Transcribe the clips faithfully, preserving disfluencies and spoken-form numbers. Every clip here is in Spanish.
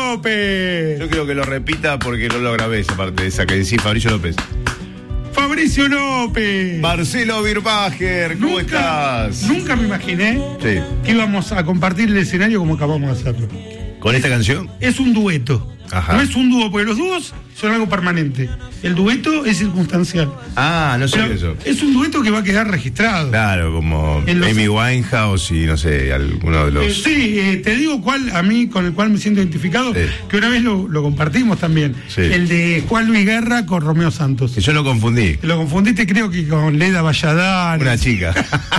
López. Yo creo que lo repita porque no lo grabé esa parte, esa que decís Fabricio López. Fabricio López. Marcelo Birbacher, ¿cómo nunca, estás? Nunca me imaginé sí. que íbamos a compartir el escenario como acabamos de hacerlo. ¿Con esta canción? Es un dueto. Ajá. No es un dúo, porque los dúos son algo permanente. El dueto es circunstancial. Ah, no sé Pero eso. Es un dueto que va a quedar registrado. Claro, como los... Amy Winehouse y no sé, alguno de los... Eh, sí, eh, te digo cuál, a mí, con el cual me siento identificado, sí. que una vez lo, lo compartimos también. Sí. El de Juan Luis Guerra con Romeo Santos. Que yo lo confundí. Lo confundiste creo que con Leda Valladán. Una chica.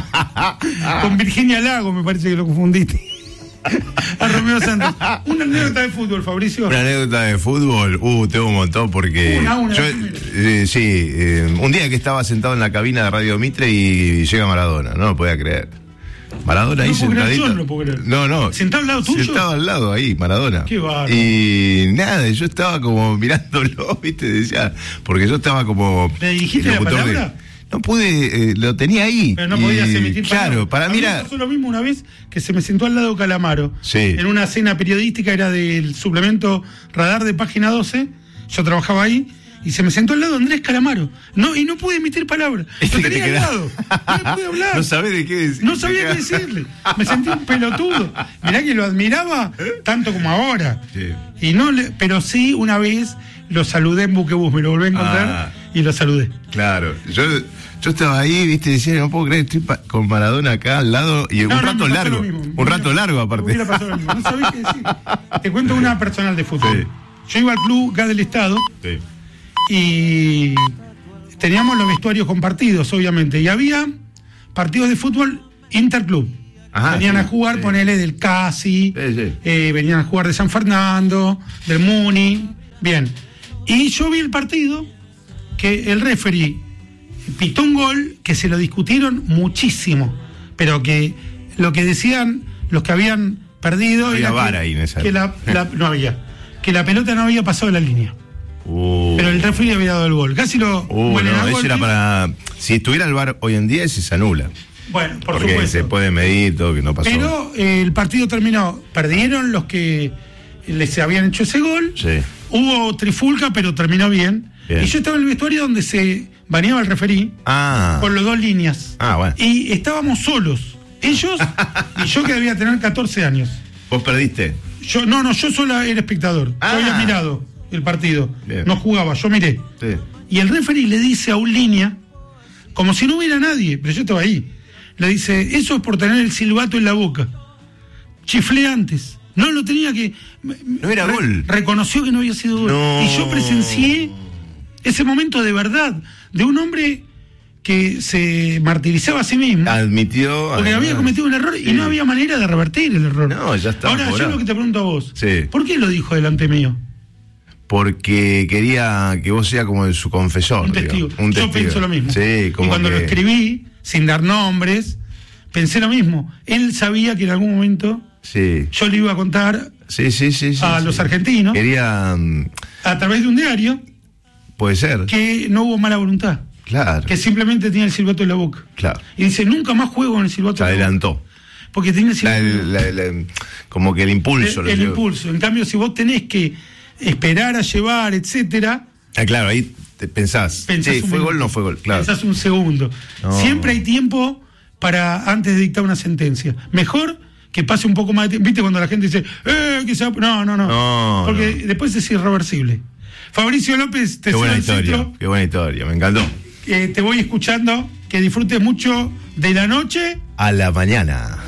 Con Virginia Lago me parece que lo confundiste. A Romeo Santos. Una anécdota de fútbol, Fabricio. Una anécdota de fútbol, uh, tengo un montón porque una, una, yo, eh, sí, eh, un día que estaba sentado en la cabina de Radio Mitre y llega Maradona, no lo podía creer. Maradona no ahí sentadito. Yo no, puedo creer. no, no. ¿Sentado al lado tuyo? Sentado al lado ahí, Maradona. Qué bárbaro. Y nada, yo estaba como mirándolo, viste, decía, porque yo estaba como. ¿Le dijiste la palabra? De, no pude, eh, lo tenía ahí. Pero no podías emitir palabras. Claro, para mí era... Me pasó lo mismo una vez que se me sentó al lado Calamaro. Sí. En una cena periodística, era del suplemento Radar de Página doce. Yo trabajaba ahí. Y se me sentó al lado Andrés Calamaro. No, y no pude emitir palabras. Lo tenía al lado. No pude hablar. No sabés de qué decir. No sabía qué decirle. Me sentí un pelotudo. Mirá que lo admiraba tanto como ahora. Sí. Y no le, pero sí, una vez lo saludé en Buquebús. Me lo volví a encontrar ah, y lo saludé. Claro. Yo... Yo estaba ahí, viste, decía, no puedo creer, estoy pa- con Maradona acá al lado y no, un rato no, largo, un hubiera, rato largo aparte. Lo mismo. No sabés qué decir. Te cuento una personal de fútbol. Sí. Yo iba al club G A del Estado sí. y teníamos los vestuarios compartidos, obviamente, y había partidos de fútbol interclub. Ajá, venían sí, a jugar, sí. ponele del Casi, sí, sí. Eh, venían a jugar de San Fernando, del Muni, bien. Y yo vi el partido que el referee pitó un gol que se lo discutieron muchísimo, pero que lo que decían los que habían perdido no había era VAR que, ahí en esa que la, la, no había, que la pelota no había pasado la línea. Uh. Pero el referee había dado el gol. Casi lo uh, no, eso era para si estuviera el VAR hoy en día ese se anula. Bueno, por porque supuesto. se puede medir todo que no pasó. Pero eh, el partido terminó, perdieron los que les habían hecho ese gol. Sí. Hubo trifulca, pero terminó bien. bien. Y yo estaba en el vestuario donde se baneaba el referí ah. por las dos líneas. Ah, bueno. Y estábamos solos, ellos y yo que debía tener catorce años. ¿Vos perdiste? Yo no, no, yo solo era espectador. Ah. Yo había mirado el partido. Bien. No jugaba, yo miré. Sí. Y el referí le dice a un línea, como si no hubiera nadie, pero yo estaba ahí. Le dice, eso es por tener el silbato en la boca. Chiflé antes. No lo tenía que... No era re, gol. Reconoció que no había sido gol. No. Y yo presencié ese momento de verdad, de un hombre que se martirizaba a sí mismo. Admitió. Porque además había cometido un error sí. y no había manera de revertir el error. No, ya está. Ahora, yo lo que te pregunto a vos. Sí. ¿Por qué lo dijo delante mío? Porque quería que vos seas como su confesor. Un testigo. Digamos, un yo testigo. pienso lo mismo. Sí, como y cuando que... lo escribí, sin dar nombres, pensé lo mismo. Él sabía que en algún momento sí. yo le iba a contar sí, sí, sí, sí, a sí. los argentinos. Quería... A través de un diario. Puede ser. Que no hubo mala voluntad. Claro. Que simplemente tenía el silbato en la boca. Claro. Y dice, nunca más juego con el silbato Se en la adelantó. boca. Porque tenía el silbato. La, la, la, como que el impulso. El, el impulso. En cambio, si vos tenés que esperar a llevar, etcétera. Ah, claro, ahí te pensás. pensás sí, fue minuto, gol, no fue gol. Claro. Pensás un segundo. No. Siempre hay tiempo para antes de dictar una sentencia. Mejor que pase un poco más de tiempo. ¿Viste cuando la gente dice, eh, que sea... No, no, no. no Porque no. después es irreversible. Fabricio López, te Qué buena historia, centro. qué buena historia, me encantó. Eh, te voy escuchando, que disfrutes mucho de la noche a la mañana.